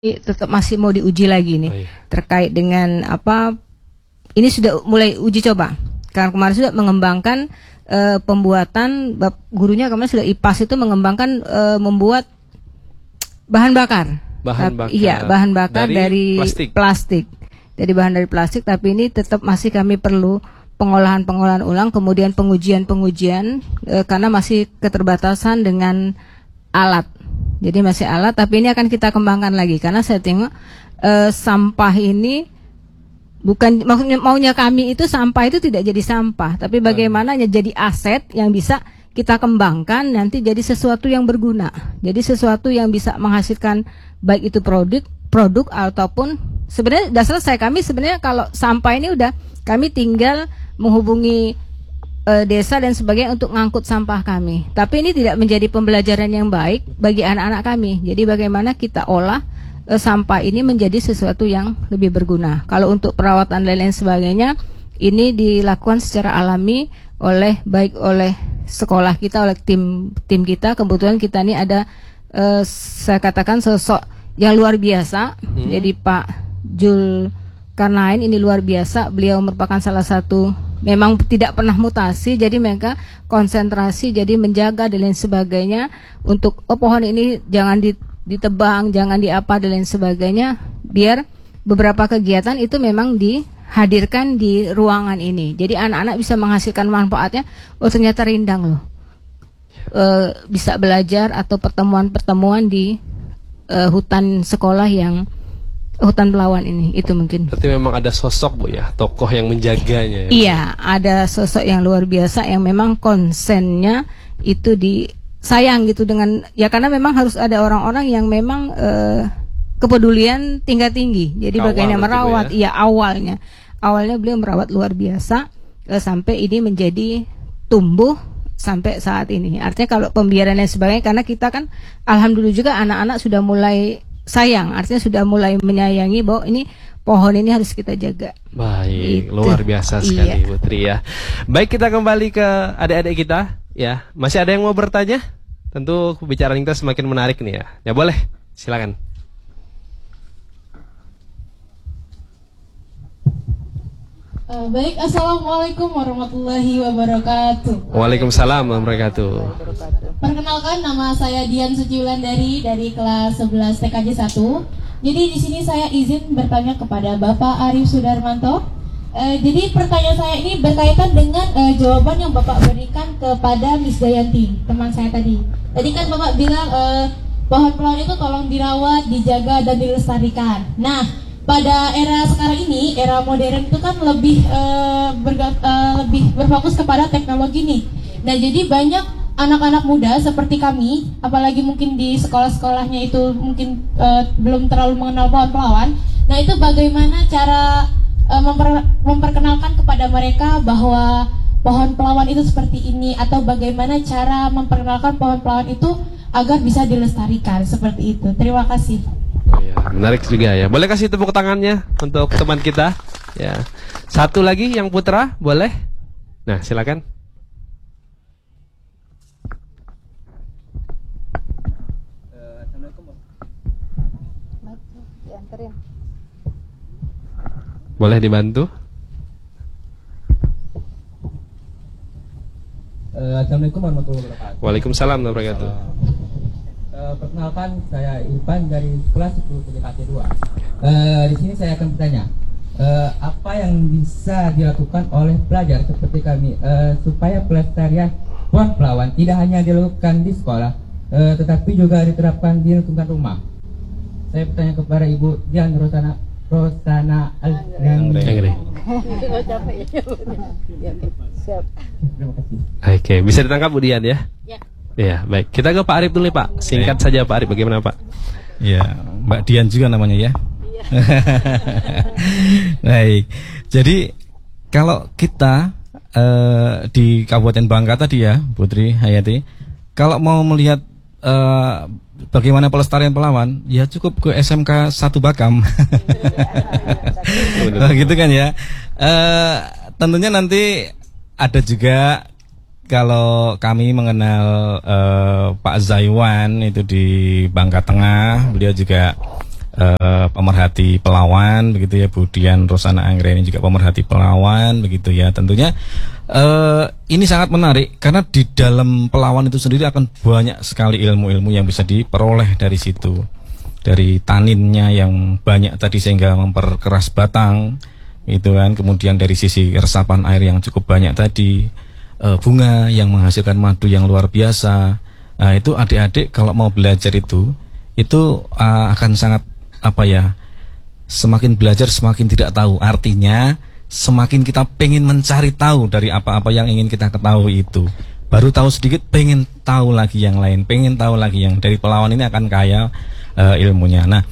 tetap masih mau diuji lagi nih terkait dengan apa, ini sudah mulai uji coba karena kemarin sudah mengembangkan pembuatan, gurunya kemarin sudah IPAS itu mengembangkan membuat bahan bakar. Iya, bahan bakar dari plastik. Jadi bahan dari plastik, tapi ini tetap masih kami perlu pengolahan ulang, kemudian pengujian karena masih keterbatasan dengan alat. Jadi masih alat, tapi ini akan kita kembangkan lagi karena saya tengok sampah ini bukan maunya kami itu sampah itu tidak jadi sampah, tapi bagaimana jadi aset yang bisa kita kembangkan nanti jadi sesuatu yang berguna. Jadi sesuatu yang bisa menghasilkan baik itu produk ataupun sebenarnya sudah selesai. Kami sebenarnya kalau sampah ini udah kami tinggal menghubungi desa dan sebagainya untuk ngangkut sampah kami. Tapi ini tidak menjadi pembelajaran yang baik bagi anak-anak kami. Jadi bagaimana kita olah sampah ini menjadi sesuatu yang lebih berguna. Kalau untuk perawatan dan lain sebagainya, ini dilakukan secara alami baik oleh sekolah kita, oleh tim kita. Kebetulan kita ini ada saya katakan sosok yang luar biasa. Jadi Pak Zulkarnain ini luar biasa. Beliau merupakan salah satu, memang tidak pernah mutasi, jadi mereka konsentrasi, jadi menjaga dan lain sebagainya untuk pohon ini jangan ditebang, jangan diapa dan lain sebagainya, biar beberapa kegiatan itu memang dihadirkan di ruangan ini. Jadi anak-anak bisa menghasilkan manfaatnya. Oh ternyata rindang loh, bisa belajar atau pertemuan-pertemuan di hutan sekolah yang hutan Pelawan ini, itu mungkin. Berarti memang ada sosok Bu ya, tokoh yang menjaganya. Iya, ada sosok yang luar biasa yang memang konsennya itu disayang gitu dengan, ya karena memang harus ada orang-orang yang memang kepedulian tingkat tinggi. Jadi bagaimana merawat, ya awalnya beliau merawat luar biasa sampai ini menjadi tumbuh sampai saat ini. Artinya kalau pembiaran dan sebagainya, karena kita kan alhamdulillah juga anak-anak sudah mulai sayang, artinya sudah mulai menyayangi bahwa ini pohon ini harus kita jaga. Baik, luar biasa sekali Putri ya. Baik, kita kembali ke adik-adik kita ya. Masih ada yang mau bertanya? Tentu pembicaraan kita semakin menarik nih ya. Ya boleh, silakan. Baik, assalamualaikum warahmatullahi wabarakatuh. Waalaikumsalam warahmatullahi wabarakatuh. Perkenalkan, nama saya Dian Suciwulandari dari kelas 11 TKJ 1. Jadi di sini saya izin bertanya kepada Bapak Arif Sudarmanto. Jadi pertanyaan saya ini berkaitan dengan jawaban yang Bapak berikan kepada Miss Dayanti, teman saya tadi. Tadi kan Bapak bilang pohon Pelawan itu tolong dirawat, dijaga dan dilestarikan. Nah, pada era sekarang ini, era modern itu kan lebih berfokus kepada teknologi nih. Nah, jadi banyak anak-anak muda seperti kami, apalagi mungkin di sekolah-sekolahnya itu mungkin belum terlalu mengenal pohon Pelawan. Nah, itu bagaimana cara memperkenalkan kepada mereka bahwa pohon Pelawan itu seperti ini, atau bagaimana cara memperkenalkan pohon Pelawan itu agar bisa dilestarikan seperti itu. Terima kasih. Oh ya, menarik juga ya. Boleh kasih tepuk tangannya untuk teman kita ya. Satu lagi yang putra, boleh? Nah, silakan. Boleh dibantu? Assalamualaikum warahmatullahi wabarakatuh. Waalaikumsalam warahmatullahi wabarakatuh. Perkenalkan, saya Irfan dari kelas 10 PDKT 2. Di sini saya akan bertanya, apa yang bisa dilakukan oleh pelajar seperti kami supaya pelestarian pohon Pelawan tidak hanya dilakukan di sekolah, tetapi juga diterapkan di lingkungan rumah. Saya bertanya kepada Ibu Dian Rosana Al-Gangri. Terima kasih. Oke, bisa ditangkap Bu Dian ya? Ya, baik. Kita ke Pak Arif dulu nih Pak. Singkat saja Pak Arif, bagaimana Pak? Ya, Mbak Dian juga namanya ya. Baik. Jadi kalau kita di Kabupaten Bangka tadi ya, Putri Hayati, kalau mau melihat bagaimana pelestarian Pelawan, ya cukup ke SMK 1 Bakam. Gitu kan ya. Tentunya nanti ada juga, kalau kami mengenal Pak Zaiwan itu di Bangka Tengah, beliau juga pemerhati pelawan begitu ya, Bu Dian Rosana Anggreni juga pemerhati pelawan begitu ya. Tentunya ini sangat menarik karena di dalam pelawan itu sendiri akan banyak sekali ilmu-ilmu yang bisa diperoleh dari situ. Dari taninnya yang banyak tadi sehingga memperkeras batang itu kan, kemudian dari sisi resapan air yang cukup banyak tadi, bunga yang menghasilkan madu yang luar biasa. Nah, itu adik-adik kalau mau belajar itu akan sangat semakin belajar semakin tidak tahu. Artinya semakin kita pengen mencari tahu dari apa-apa yang ingin kita ketahui itu. Baru tahu sedikit, pengen tahu lagi yang lain, pengen tahu lagi yang dari pelawan ini akan kaya ilmunya. Nah,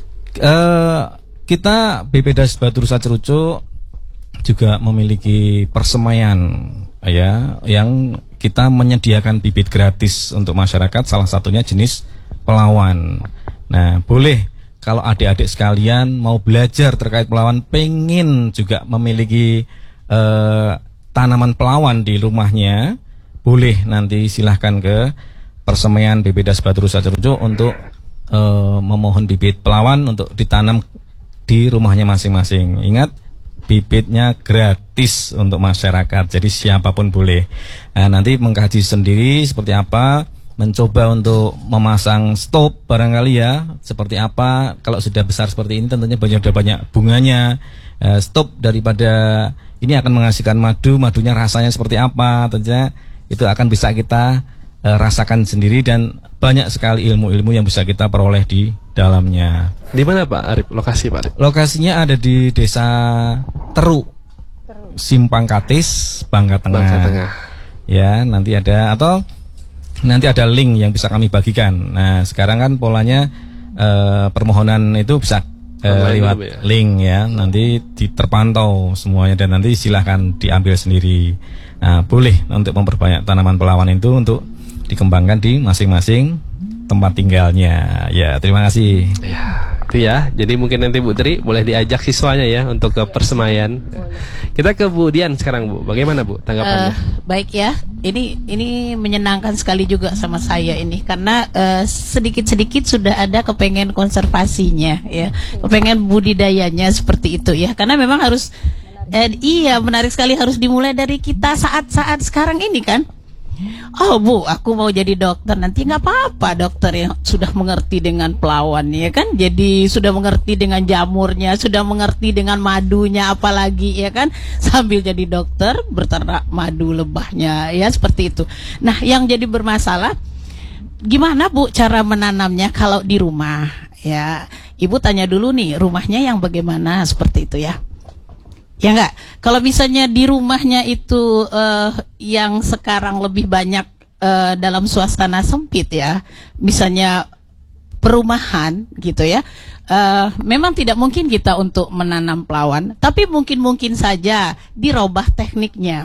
kita BPDAS Batu Rusa Cerucuk juga memiliki persemaian ya, yang kita menyediakan bibit gratis untuk masyarakat, salah satunya jenis pelawan. Nah, boleh kalau adik-adik sekalian mau belajar terkait pelawan, pengen juga memiliki tanaman pelawan di rumahnya, boleh nanti silahkan ke persemaian BPDAS Batu Rusa Cerucuk untuk memohon bibit pelawan untuk ditanam di rumahnya masing-masing. Ingat, bibitnya gratis untuk masyarakat, jadi siapapun boleh. Nah, nanti mengkaji sendiri seperti apa, mencoba untuk memasang stop barangkali ya, seperti apa. Kalau sudah besar seperti ini tentunya sudah banyak bunganya, stop daripada ini akan menghasilkan madu, madunya rasanya seperti apa, tentunya itu akan bisa kita rasakan sendiri, dan banyak sekali ilmu-ilmu yang bisa kita peroleh di dalamnya. Di mana Pak Arif? Lokasi Pak Arif? Lokasinya ada di Desa Teru, Simpang Katis, Bangka Tengah. Ya, nanti ada, atau nanti ada link yang bisa kami bagikan. Nah, sekarang kan polanya permohonan itu bisa lewat link ya, nanti terpantau semuanya, dan nanti silahkan diambil sendiri. Nah, boleh untuk memperbanyak tanaman pelawan itu untuk dikembangkan di masing-masing tempat tinggalnya. Ya, terima kasih. Ya, itu ya. Jadi mungkin nanti Bu Tri boleh diajak siswanya ya untuk ke persemaian. Kita ke Bu Dian sekarang, Bu. Bagaimana Bu tanggapannya? Baik ya. Ini menyenangkan sekali juga sama saya ini, karena sedikit-sedikit sudah ada kepengen konservasinya ya. Kepengen budidayanya seperti itu ya. Karena memang harus iya, menarik sekali, harus dimulai dari kita saat-saat sekarang ini kan. Oh Bu, aku mau jadi dokter, nanti nggak apa-apa, dokter yang sudah mengerti dengan pelawan ya kan, jadi sudah mengerti dengan jamurnya, sudah mengerti dengan madunya, apalagi ya kan, sambil jadi dokter berternak madu lebahnya ya, seperti itu. Nah, yang jadi bermasalah gimana Bu cara menanamnya kalau di rumah ya. Ibu tanya dulu nih, rumahnya yang bagaimana, seperti itu ya. Ya enggak, kalau misalnya di rumahnya itu yang sekarang lebih banyak dalam suasana sempit ya, misalnya perumahan gitu ya, memang tidak mungkin kita untuk menanam pelawan, tapi mungkin saja dirubah tekniknya.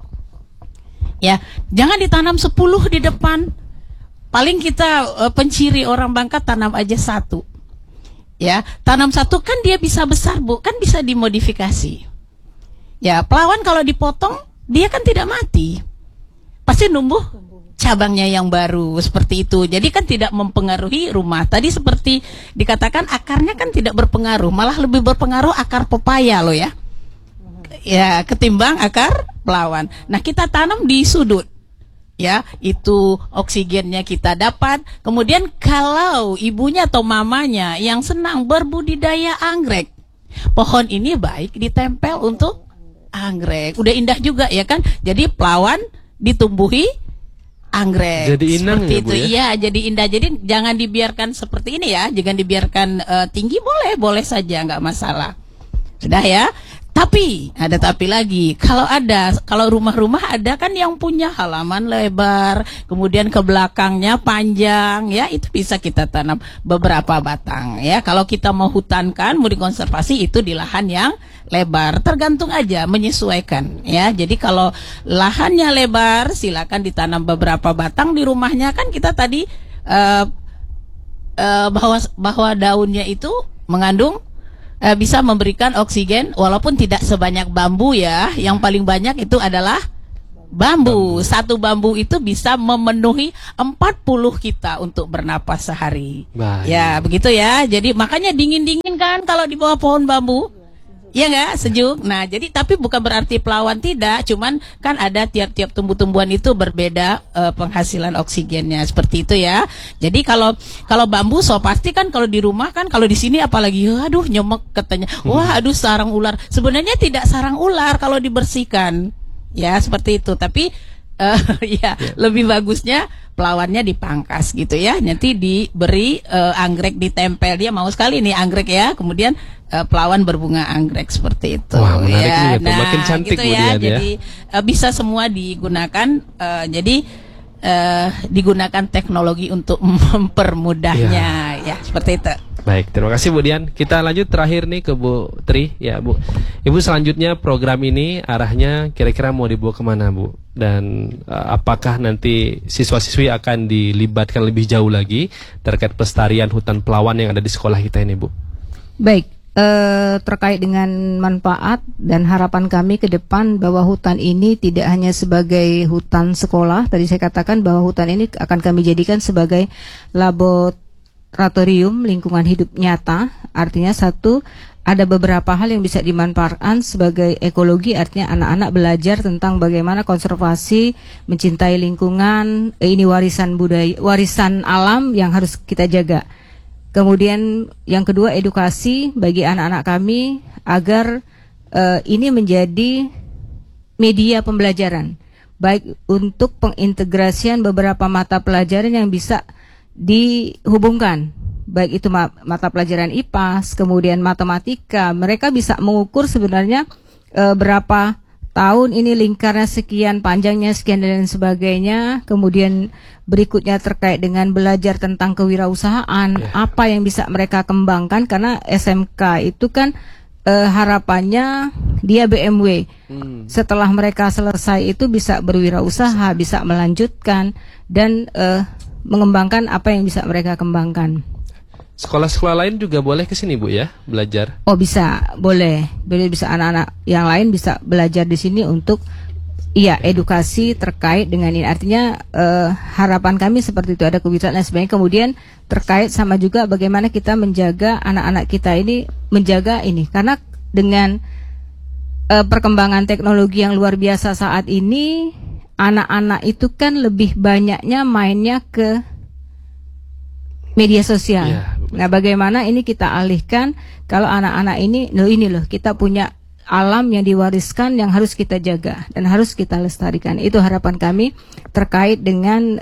Ya, jangan ditanam 10 di depan, paling kita penciri orang Bangka tanam aja 1. Ya, tanam 1 kan dia bisa besar Bu, kan bisa dimodifikasi. Ya, pelawan kalau dipotong dia kan tidak mati, pasti numbuh cabangnya yang baru, seperti itu. Jadi kan tidak mempengaruhi rumah. Tadi seperti dikatakan akarnya kan tidak berpengaruh, malah lebih berpengaruh akar pepaya loh ya. Ya, ketimbang akar pelawan. Nah, kita tanam di sudut. Ya, itu oksigennya kita dapat. Kemudian kalau ibunya atau mamanya yang senang berbudidaya anggrek, pohon ini baik ditempel untuk anggrek. Udah indah juga ya kan. Jadi pelawan ditumbuhi anggrek. Jadi inang seperti ya, itu. Bu, ya? Iya, jadi indah. Jadi jangan dibiarkan seperti ini ya. Jangan dibiarkan tinggi, boleh saja, nggak masalah. Sudah ya. Tapi ada tapi lagi. Kalau rumah-rumah ada kan yang punya halaman lebar, kemudian ke belakangnya panjang, ya itu bisa kita tanam beberapa batang. Ya, kalau kita mau hutankan, mau dikonservasi itu di lahan yang lebar, tergantung aja, menyesuaikan. Ya, jadi kalau lahannya lebar, silakan ditanam beberapa batang di rumahnya. Kan kita tadi bahwa daunnya itu mengandung bisa memberikan oksigen walaupun tidak sebanyak bambu ya. Yang paling banyak itu adalah bambu. Satu bambu itu bisa memenuhi 40 kita untuk bernapas sehari. Baik. Ya, begitu ya. Jadi makanya dingin-dingin kan kalau di bawah pohon bambu. Iya nggak, sejuk. Nah, jadi tapi bukan berarti pelawan tidak, cuman kan ada tiap-tiap tumbuh-tumbuhan itu berbeda penghasilan oksigennya seperti itu ya. Jadi kalau bambu so pasti kan kalau di rumah kan, kalau di sini apalagi aduh nyemek katanya. Wah, aduh sarang ular. Sebenarnya tidak sarang ular kalau dibersihkan. Ya, seperti itu. Tapi ya lebih bagusnya pelawannya dipangkas gitu ya. Nanti diberi anggrek ditempel, dia mau sekali nih anggrek ya. Kemudian pelawan berbunga anggrek seperti itu. Wah, menarik ya. juga tuh. Makin cantik gitu ya. Budian, ya. Jadi bisa semua digunakan. Jadi digunakan teknologi untuk mempermudahnya ya seperti itu. Baik, terima kasih Bu Dian. Kita lanjut terakhir nih ke Bu Tri ya Bu. Ibu, selanjutnya program ini arahnya kira-kira mau dibawa kemana Bu? Dan apakah nanti siswa-siswi akan dilibatkan lebih jauh lagi terkait pelestarian hutan pelawan yang ada di sekolah kita ini Bu? Baik, terkait dengan manfaat dan harapan kami ke depan bahwa hutan ini tidak hanya sebagai hutan sekolah. Tadi saya katakan bahwa hutan ini akan kami jadikan sebagai laboratorium lingkungan hidup nyata. Artinya satu, ada beberapa hal yang bisa dimanfaatkan sebagai ekologi. Artinya anak-anak belajar tentang bagaimana konservasi, mencintai lingkungan. Ini warisan budaya, warisan alam yang harus kita jaga. Kemudian yang kedua, edukasi bagi anak-anak kami agar ini menjadi media pembelajaran, baik untuk pengintegrasian beberapa mata pelajaran yang bisa dihubungkan, baik itu mata pelajaran IPA, kemudian matematika. Mereka bisa mengukur sebenarnya berapa tahun ini lingkarnya sekian, panjangnya sekian dan lain sebagainya. Kemudian berikutnya terkait dengan belajar tentang kewirausahaan, apa yang bisa mereka kembangkan, karena SMK itu kan harapannya dia BMW. Setelah mereka selesai itu bisa berwirausaha, bisa melanjutkan dan mengembangkan apa yang bisa mereka kembangkan. Sekolah-sekolah lain juga boleh ke sini Bu ya, belajar? Oh, bisa, boleh. Bisa anak-anak yang lain bisa belajar di sini untuk edukasi terkait dengan ini. Artinya harapan kami seperti itu, ada kebijakan dan sebagainya. Kemudian terkait sama juga bagaimana kita menjaga anak-anak kita ini, menjaga ini. Karena dengan perkembangan teknologi yang luar biasa saat ini, anak-anak itu kan lebih banyaknya mainnya ke media sosial. Nah, bagaimana ini kita alihkan kalau anak-anak ini loh kita punya alam yang diwariskan yang harus kita jaga dan harus kita lestarikan. Itu harapan kami terkait dengan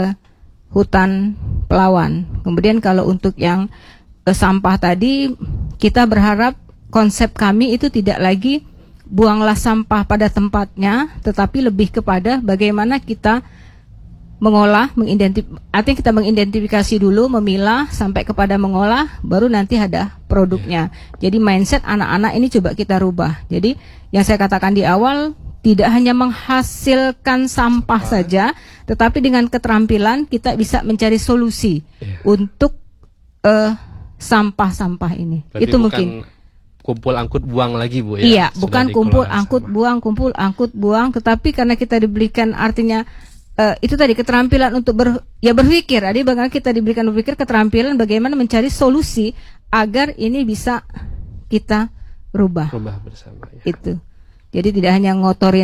hutan pelawan. Kemudian kalau untuk yang sampah tadi, kita berharap konsep kami itu tidak lagi buanglah sampah pada tempatnya, tetapi lebih kepada bagaimana kita mengolah, artinya kita mengidentifikasi dulu, memilah sampai kepada mengolah, baru nanti ada produknya. Jadi mindset anak-anak ini coba kita rubah. Jadi yang saya katakan di awal, tidak hanya menghasilkan sampah saja, tetapi dengan keterampilan kita bisa mencari solusi untuk sampah-sampah ini. Berarti itu bukan mungkin kumpul angkut buang lagi Bu ya. Iya, bukan kumpul angkut buang, tetapi karena kita diberikan artinya itu tadi keterampilan untuk berpikir. Jadi bagaimana kita diberikan berpikir, keterampilan bagaimana mencari solusi agar ini bisa kita rubah bersama ya. Itu. Jadi tidak hanya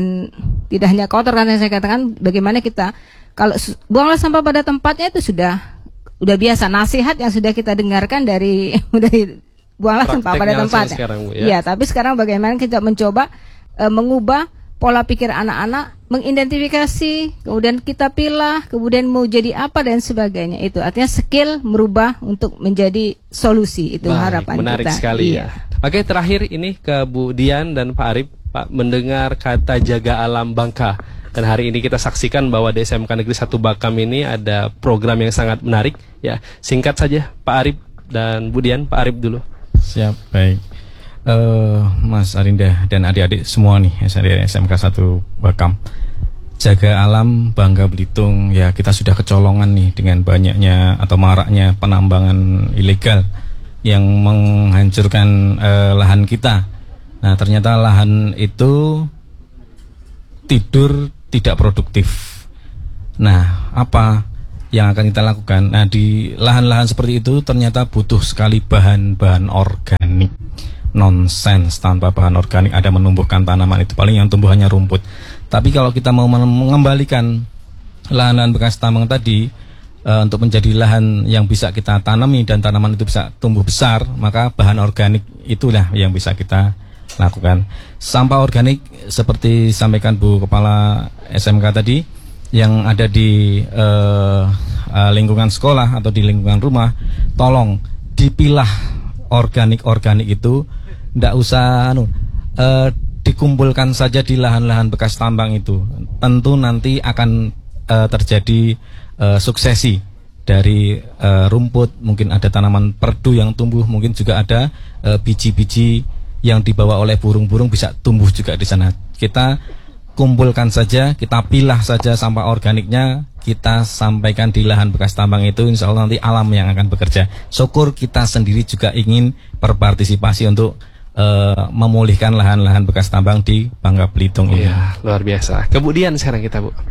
kotor kan yang saya katakan, bagaimana kita kalau buanglah sampah pada tempatnya itu sudah biasa, nasihat yang sudah kita dengarkan dari buanglah sampah pada tempatnya. Iya, tapi sekarang bagaimana kita mencoba mengubah pola pikir anak-anak, mengidentifikasi, kemudian kita pilah, kemudian mau jadi apa dan sebagainya. Itu artinya skill merubah untuk menjadi solusi. Itu harapan menarik kita. Sekali ya. Oke, terakhir ini ke Bu Dian dan Pak Arif. Pak, mendengar kata jaga alam Bangka, dan hari ini kita saksikan bahwa di SMK Negeri 1 Bakam ini ada program yang sangat menarik ya. Singkat saja Pak Arif dan Bu Dian. Pak Arif dulu. Siap, baik. Mas Arinda dan adik-adik semua nih SMK 1 Bakam, jaga alam Bangka Belitung ya. Kita sudah kecolongan nih dengan banyaknya atau maraknya penambangan ilegal yang menghancurkan lahan kita. Nah, ternyata lahan itu tidur tidak produktif. Nah, apa yang akan kita lakukan? Nah, di lahan-lahan seperti itu ternyata butuh sekali bahan-bahan organik. Nonsens tanpa bahan organik ada menumbuhkan tanaman, itu paling yang tumbuh hanya rumput. Tapi kalau kita mau mengembalikan lahan-lahan bekas tambang tadi untuk menjadi lahan yang bisa kita tanami dan tanaman itu bisa tumbuh besar, maka bahan organik itulah yang bisa kita lakukan. Sampah organik seperti sampaikan Bu Kepala SMK tadi, yang ada di lingkungan sekolah atau di lingkungan rumah, tolong dipilah organik itu, ndak usah dikumpulkan saja di lahan-lahan bekas tambang itu. Tentu nanti akan terjadi suksesi dari rumput, mungkin ada tanaman perdu yang tumbuh, mungkin juga ada biji-biji yang dibawa oleh burung-burung bisa tumbuh juga di sana. Kita kumpulkan saja, kita pilah saja sampah organiknya, kita sampaikan di lahan bekas tambang itu, insya Allah nanti alam yang akan bekerja. Syukur kita sendiri juga ingin berpartisipasi untuk memulihkan lahan-lahan bekas tambang di Bangka Belitung ini. Iya, luar biasa. Kemudian sekarang kita, Bu.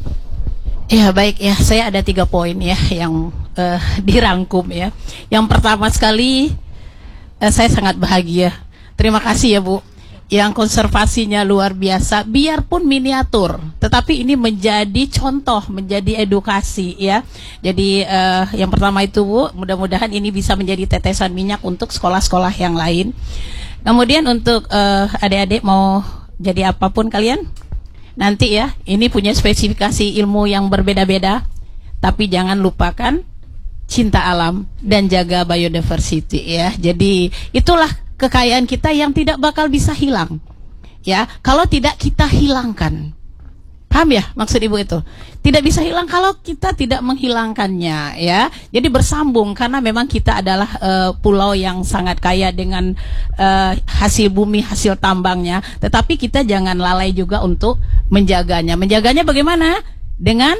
Ya baik ya, saya ada 3 poin ya yang dirangkum ya. Yang pertama sekali, saya sangat bahagia. Terima kasih ya Bu, yang konservasinya luar biasa, biarpun miniatur, tetapi ini menjadi contoh, menjadi edukasi ya. Jadi yang pertama itu Bu, mudah-mudahan ini bisa menjadi tetesan minyak untuk sekolah-sekolah yang lain. Kemudian untuk adik-adik mau jadi apapun kalian nanti ya, ini punya spesifikasi ilmu yang berbeda-beda, tapi jangan lupakan cinta alam dan jaga biodiversity ya. Jadi itulah kekayaan kita yang tidak bakal bisa hilang ya, kalau tidak kita hilangkan. Paham ya maksud Ibu itu? Tidak bisa hilang kalau kita tidak menghilangkannya ya. Jadi bersambung, karena memang kita adalah pulau yang sangat kaya dengan hasil bumi, hasil tambangnya. Tetapi kita jangan lalai juga untuk menjaganya. Menjaganya bagaimana? Dengan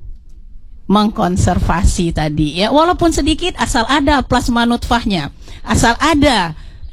mengkonservasi tadi ya. Walaupun sedikit, asal ada plasma nutfahnya, asal ada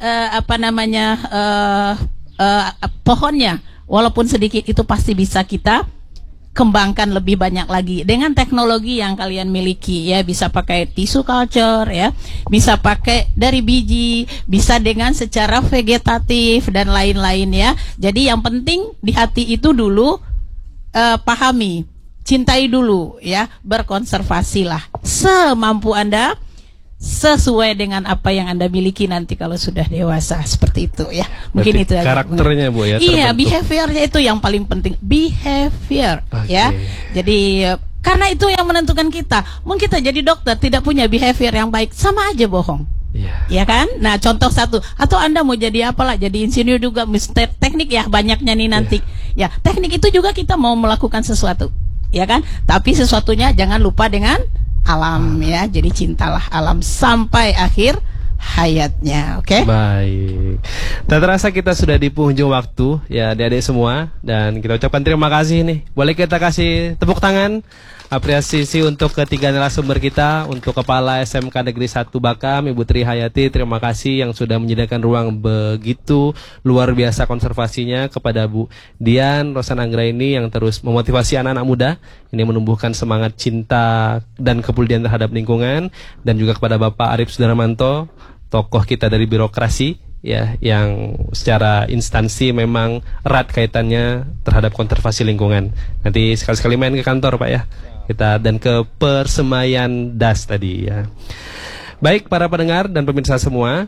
pohonnya, walaupun sedikit, itu pasti bisa kita kembangkan lebih banyak lagi dengan teknologi yang kalian miliki ya. Bisa pakai tissue culture ya, bisa pakai dari biji, bisa dengan secara vegetatif dan lain-lain ya. Jadi yang penting di hati itu dulu pahami, cintai dulu ya, berkonservasilah semampu Anda, sesuai dengan apa yang Anda miliki nanti kalau sudah dewasa, seperti itu ya. Mungkin berarti itu karakternya Bu ya. Iya, terbentuk. behaviornya itu yang paling penting, behavior ya. Jadi karena itu yang menentukan kita. Mungkin kita jadi dokter tidak punya behavior yang baik, sama aja bohong. Iya. Ya kan? Nah, contoh satu. Atau Anda mau jadi apalah, jadi insinyur juga, teknik ya banyaknya nih nanti. Ya, teknik itu juga kita mau melakukan sesuatu. Ya kan? Tapi sesuatunya jangan lupa dengan alam ya. Jadi cintalah alam sampai akhir hayatnya. Oke? Baik. Tak terasa kita sudah di penghujung waktu ya, adik-adik semua, dan kita ucapkan terima kasih nih. Boleh kita kasih tepuk tangan apresiasi untuk ketiga narasumber kita, untuk Kepala SMK Negeri 1 Bakam Ibu Tri Hayati, terima kasih yang sudah menyediakan ruang begitu luar biasa konservasinya, kepada Bu Dian Rosananggraini yang terus memotivasi anak-anak muda ini menumbuhkan semangat cinta dan kepedulian terhadap lingkungan, dan juga kepada Bapak Arif Sudarmanto, tokoh kita dari birokrasi ya, yang secara instansi memang erat kaitannya terhadap konservasi lingkungan. Nanti sekali-sekali main ke kantor Pak ya, kita, dan ke Persemaian DAS tadi ya. Baik para pendengar dan pemirsa semua,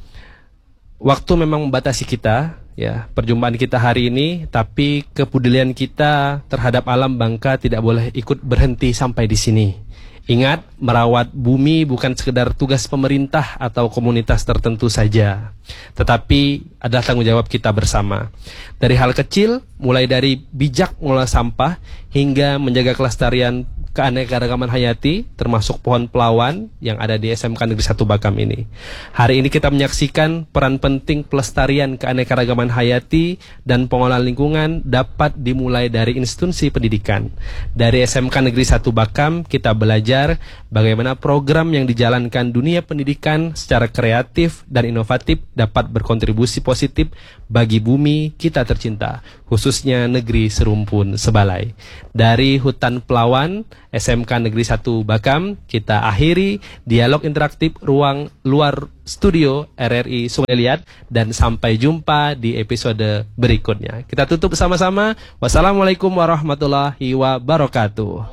waktu memang membatasi kita ya, perjumpaan kita hari ini, tapi kepedulian kita terhadap alam Bangka tidak boleh ikut berhenti sampai di sini. Ingat, merawat bumi bukan sekedar tugas pemerintah atau komunitas tertentu saja, tetapi adalah tanggung jawab kita bersama. Dari hal kecil, mulai dari bijak mengolah sampah hingga menjaga kelestarian keanekaragaman hayati, termasuk pohon pelawan yang ada di SMK Negeri 1 Bakam ini. Hari ini kita menyaksikan peran penting pelestarian keanekaragaman hayati dan pengelolaan lingkungan dapat dimulai dari institusi pendidikan. Dari SMK Negeri 1 Bakam, kita belajar bagaimana program yang dijalankan dunia pendidikan secara kreatif dan inovatif dapat berkontribusi positif bagi bumi kita tercinta, khususnya negeri serumpun Sebalai. Dari Hutan Pelawan, SMK Negeri 1 Bakam, kita akhiri dialog interaktif ruang luar studio RRI Sungai Liat, dan sampai jumpa di episode berikutnya. Kita tutup bersama-sama. Wassalamualaikum warahmatullahi wabarakatuh.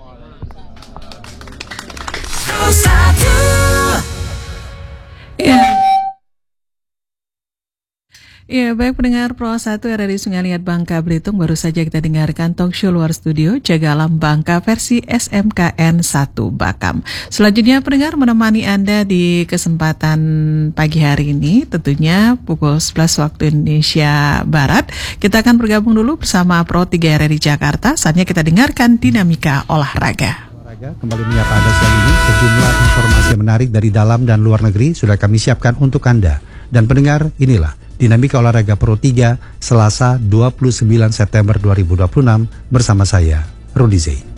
Ya, baik pendengar Pro 1 RRI Sungai Liat Bangka Belitung, baru saja kita dengarkan talk show luar studio Jaga Alam Bangka versi SMKN 1 Bakam. Selanjutnya pendengar menemani Anda di kesempatan pagi hari ini, tentunya pukul 11 waktu Indonesia Barat. Kita akan bergabung dulu bersama Pro 3 RRI Jakarta. Saatnya kita dengarkan dinamika olahraga. Kembali menyapa Anda siang ini. Sejumlah informasi menarik dari dalam dan luar negeri sudah kami siapkan untuk Anda. Dan pendengar, inilah Dinamika Olahraga Pro 3 Selasa 29 September 2026 bersama saya, Rudi Zain.